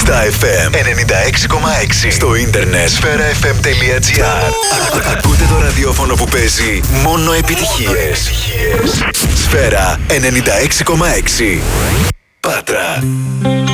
Στα FM 96,6. Στο ίντερνετ sferafm.gr. Ακούτε το ραδιόφωνο που παίζει μόνο επιτυχίες. Σφαίρα 96,6. Πάτρα.